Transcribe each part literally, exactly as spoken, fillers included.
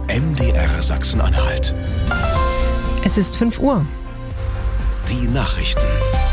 M D R Sachsen-Anhalt. Es ist fünf Uhr. Die Nachrichten.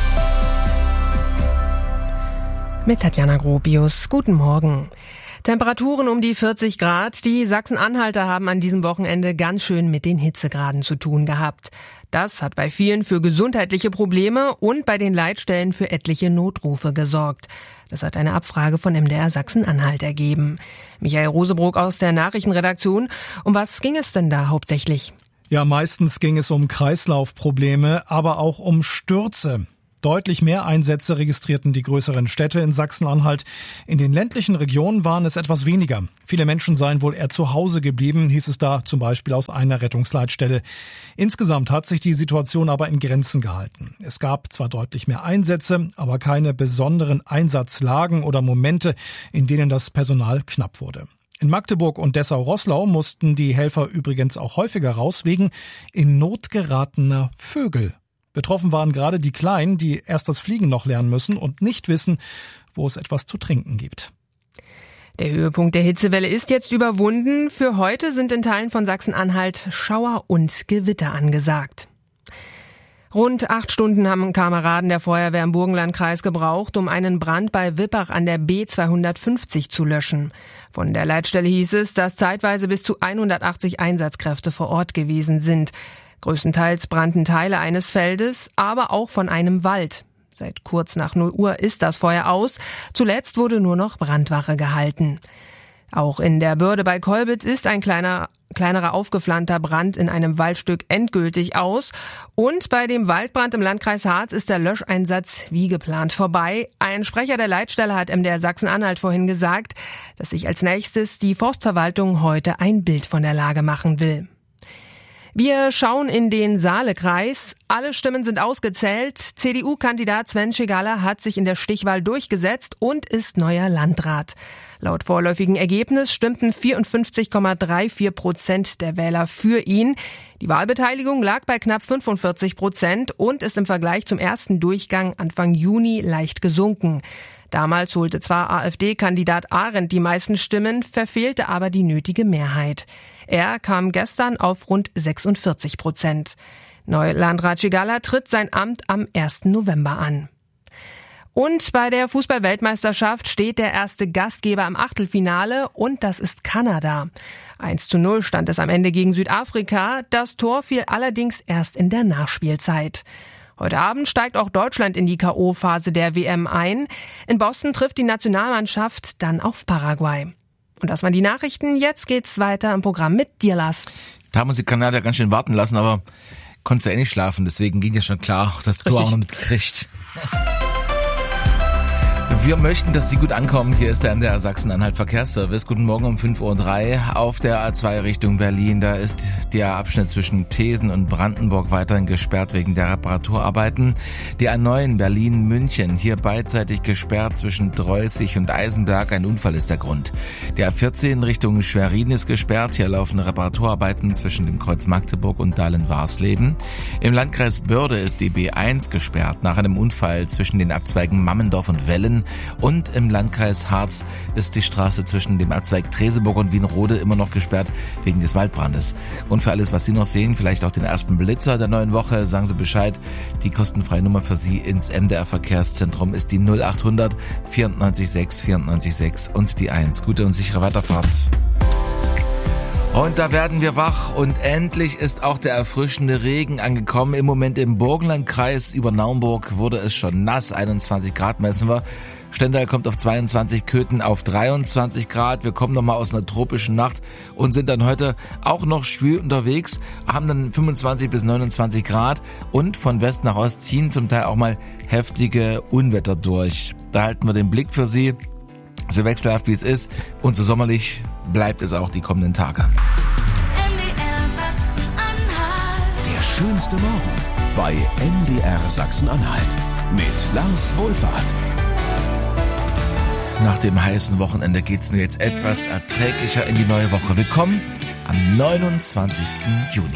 Mit Tatjana Gropius. Guten Morgen. Temperaturen um die vierzig Grad. Die Sachsen-Anhalter haben an diesem Wochenende ganz schön mit den Hitzegraden zu tun gehabt. Das hat bei vielen für gesundheitliche Probleme und bei den Leitstellen für etliche Notrufe gesorgt. Das hat eine Abfrage von M D R Sachsen-Anhalt ergeben. Michael Rosebrock aus der Nachrichtenredaktion. Um was ging es denn da hauptsächlich? Ja, meistens ging es um Kreislaufprobleme, aber auch um Stürze. Deutlich mehr Einsätze registrierten die größeren Städte in Sachsen-Anhalt. In den ländlichen Regionen waren es etwas weniger. Viele Menschen seien wohl eher zu Hause geblieben, hieß es da zum Beispiel aus einer Rettungsleitstelle. Insgesamt hat sich die Situation aber in Grenzen gehalten. Es gab zwar deutlich mehr Einsätze, aber keine besonderen Einsatzlagen oder Momente, in denen das Personal knapp wurde. In Magdeburg und Dessau-Roßlau mussten die Helfer übrigens auch häufiger raus wegen in Not geratener Vögel. Betroffen waren gerade die Kleinen, die erst das Fliegen noch lernen müssen und nicht wissen, wo es etwas zu trinken gibt. Der Höhepunkt der Hitzewelle ist jetzt überwunden. Für heute sind in Teilen von Sachsen-Anhalt Schauer und Gewitter angesagt. Rund acht Stunden haben Kameraden der Feuerwehr im Burgenlandkreis gebraucht, um einen Brand bei Wippach an der B zweihundertfünfzig zu löschen. Von der Leitstelle hieß es, dass zeitweise bis zu hundertachtzig Einsatzkräfte vor Ort gewesen sind. Größtenteils brannten Teile eines Feldes, aber auch von einem Wald. Seit kurz nach null Uhr ist das Feuer aus. Zuletzt wurde nur noch Brandwache gehalten. Auch in der Börde bei Kolbitz ist ein kleiner, kleinerer aufgeflammter Brand in einem Waldstück endgültig aus. Und bei dem Waldbrand im Landkreis Harz ist der Löscheinsatz wie geplant vorbei. Ein Sprecher der Leitstelle hat M D R Sachsen-Anhalt vorhin gesagt, dass sich als nächstes die Forstverwaltung heute ein Bild von der Lage machen will. Wir schauen in den Saalekreis. Alle Stimmen sind ausgezählt. C D U-Kandidat Sven Schigala hat sich in der Stichwahl durchgesetzt und ist neuer Landrat. Laut vorläufigen Ergebnis stimmten vierundfünfzig Komma vierunddreißig Prozent der Wähler für ihn. Die Wahlbeteiligung lag bei knapp fünfundvierzig Prozent und ist im Vergleich zum ersten Durchgang Anfang Juni leicht gesunken. Damals holte zwar AfD-Kandidat Arendt die meisten Stimmen, verfehlte aber die nötige Mehrheit. Er kam gestern auf rund sechsundvierzig Prozent. Neulandrat Schigala tritt sein Amt am ersten November an. Und bei der Fußball-Weltmeisterschaft steht der erste Gastgeber im Achtelfinale und das ist Kanada. eins zu null stand es am Ende gegen Südafrika. Das Tor fiel allerdings erst in der Nachspielzeit. Heute Abend steigt auch Deutschland in die K O-Phase der W M ein. In Boston trifft die Nationalmannschaft dann auf Paraguay. Und das waren die Nachrichten. Jetzt geht's weiter im Programm mit dir, Lars. Da haben uns die Kanadier ganz schön warten lassen, aber konnte ja eh nicht schlafen. Deswegen ging ja schon klar, das Tor auch noch mitgekriegt. Wir möchten, dass Sie gut ankommen. Hier ist der M D R Sachsen-Anhalt Verkehrsservice. Guten Morgen um fünf Uhr drei auf der A zwei Richtung Berlin. Da ist der Abschnitt zwischen Thesen und Brandenburg weiterhin gesperrt wegen der Reparaturarbeiten. Die A neun Berlin-München hier beidseitig gesperrt zwischen Dreußig und Eisenberg. Ein Unfall ist der Grund. Die A vierzehn Richtung Schwerin ist gesperrt. Hier laufen Reparaturarbeiten zwischen dem Kreuz Magdeburg und Dahlen-Warsleben. Im Landkreis Börde ist die B eins gesperrt nach einem Unfall zwischen den Abzweigen Mammendorf und Wellen. Und im Landkreis Harz ist die Straße zwischen dem Abzweig Treseburg und Wienrode immer noch gesperrt wegen des Waldbrandes. Und für alles, was Sie noch sehen, vielleicht auch den ersten Blitzer der neuen Woche, sagen Sie Bescheid. Die kostenfreie Nummer für Sie ins M D R Verkehrszentrum ist die null achthundert vierundneunzig sechs vierundneunzig sechs und die eins. Gute und sichere Weiterfahrt. Und da werden wir wach und endlich ist auch der erfrischende Regen angekommen. Im Moment im Burgenlandkreis über Naumburg wurde es schon nass, einundzwanzig Grad messen wir. Stendal kommt auf zweiundzwanzig, Köthen auf dreiundzwanzig Grad. Wir kommen nochmal aus einer tropischen Nacht und sind dann heute auch noch schwül unterwegs, haben dann fünfundzwanzig bis neunundzwanzig Grad und von West nach Ost ziehen zum Teil auch mal heftige Unwetter durch. Da halten wir den Blick für Sie, so wechselhaft wie es ist und so sommerlich bleibt es auch die kommenden Tage. Der schönste Morgen bei M D R Sachsen-Anhalt mit Lars Wohlfahrt. Nach dem heißen Wochenende geht's nur jetzt etwas erträglicher in die neue Woche. Willkommen am neunundzwanzigsten Juni.